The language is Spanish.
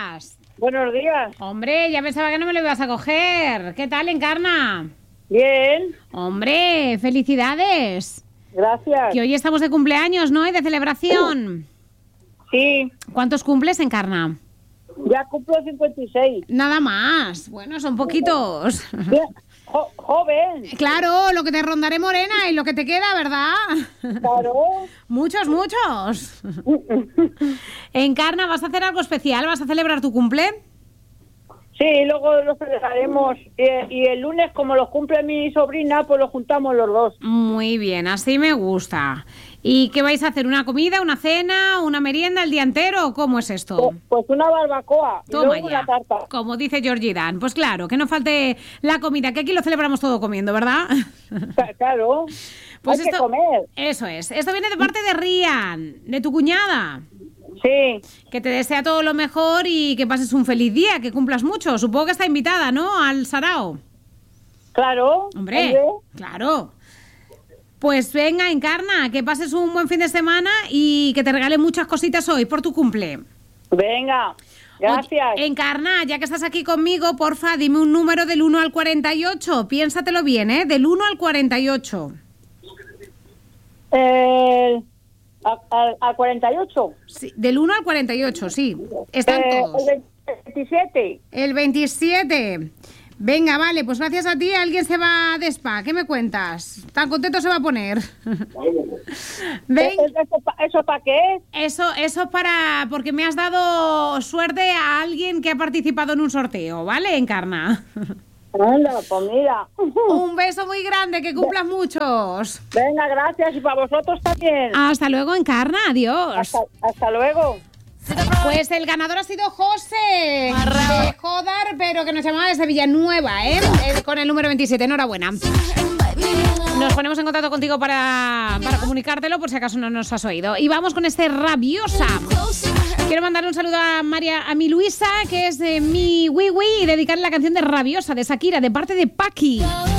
días. Buenos días. Hombre, ya pensaba que no me lo ibas a coger. ¿Qué tal, Encarna? Bien. Hombre, felicidades. Gracias. Que hoy estamos de cumpleaños, ¿no? Y de celebración. Sí. ¿Cuántos cumples, Encarna? Ya cumplo 56. Nada más. Bueno, son poquitos. Bien. Joven. Claro, lo que te rondaré morena y lo que te queda, ¿verdad? Claro. Muchos. Encarna, ¿vas a hacer algo especial? ¿Vas a celebrar tu cumple? Sí, luego lo celebraremos. Y el lunes, como los cumple mi sobrina, pues lo juntamos los dos. Muy bien, así me gusta. ¿Y qué vais a hacer? ¿Una comida, una cena, una merienda el día entero o cómo es esto? Pues una barbacoa. Y Toma luego ya, una tarta. como dice Georgie Dan. Pues claro, que no falte la comida, que aquí lo celebramos todo comiendo, ¿verdad? Claro. Pues Hay esto, que comer. eso es. Esto viene de parte de Rian, de tu cuñada. Sí. Que te desea todo lo mejor y que pases un feliz día, que cumplas mucho. Supongo que está invitada, ¿no? Al sarao. Claro. Hombre, claro. Pues venga, Encarna, que pases un buen fin de semana y que te regale muchas cositas hoy por tu cumple. Venga. Gracias. Oye, Encarna, ya que estás aquí conmigo, porfa, dime un número del 1 al 48. Piénsatelo bien, ¿eh? Del 1 al 48. ¿Al 48? Sí, del 1 al 48, sí. Están todos. El 27. El 27. Venga, vale, pues gracias a ti alguien se va de spa. ¿Qué me cuentas? ¿Tan contento se va a poner? ¿Eso para qué es? Eso para... porque me has dado suerte a alguien que ha participado en un sorteo, ¿vale, Encarna? Anda, pues mira. Un beso muy grande, que cumplas muchos. Venga, gracias, y para vosotros también. Hasta luego, Encarna, adiós. Hasta luego. Pues el ganador ha sido José de Jodar, pero que nos llamaba desde Villanueva, con el número 27. Enhorabuena. Nos ponemos en contacto contigo para comunicártelo por si acaso no nos has oído. Y vamos con este Rabiosa. Quiero mandar un saludo a mi Luisa, que es de mi Wiwi, y dedicarle la canción de Rabiosa de Shakira de parte de Paqui.